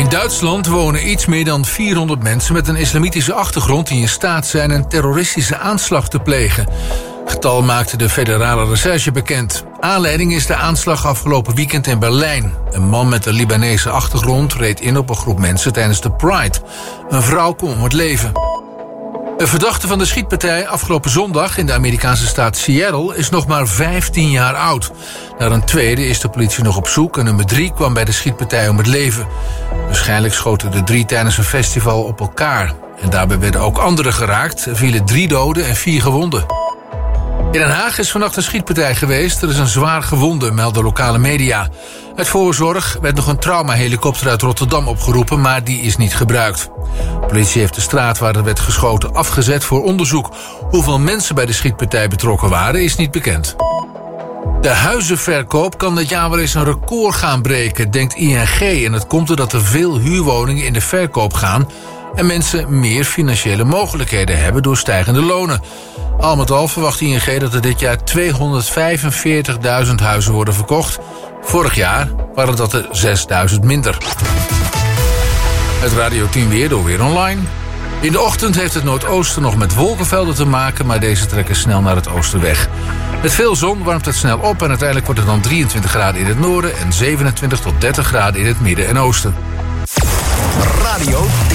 In Duitsland wonen iets meer dan 400 mensen met een islamitische achtergrond die in staat zijn een terroristische aanslag te plegen. Het getal maakte de federale recherche bekend. Aanleiding is de aanslag afgelopen weekend in Berlijn. Een man met een Libanese achtergrond reed in op een groep mensen tijdens de Pride. Een vrouw kwam om het leven. Een verdachte van de schietpartij afgelopen zondag in de Amerikaanse staat Seattle is nog maar 15 jaar oud. Naar een tweede is de politie nog op zoek en nummer 3 kwam bij de schietpartij om het leven. Waarschijnlijk schoten de 3 tijdens een festival op elkaar. En daarbij werden ook anderen geraakt. Er vielen 3 doden en 4 gewonden. In Den Haag is vannacht een schietpartij geweest. Er is een zwaar gewonde, melden lokale media. Uit voorzorg werd nog een traumahelikopter uit Rotterdam opgeroepen, maar die is niet gebruikt. De politie heeft de straat waar er werd geschoten afgezet voor onderzoek. Hoeveel mensen bij de schietpartij betrokken waren, is niet bekend. De huizenverkoop kan dit jaar wel eens een record gaan breken, denkt ING. En dat komt doordat er veel huurwoningen in de verkoop gaan en mensen meer financiële mogelijkheden hebben door stijgende lonen. Al met al verwacht ING dat er dit jaar 245.000 huizen worden verkocht. Vorig jaar waren dat er 6.000 minder. Het Radio 10 weer door Weer Online. In de ochtend heeft het noordoosten nog met wolkenvelden te maken, maar deze trekken snel naar het oosten weg. Met veel zon warmt het snel op en uiteindelijk wordt het dan 23 graden in het noorden en 27 tot 30 graden in het midden en oosten. Radio 10.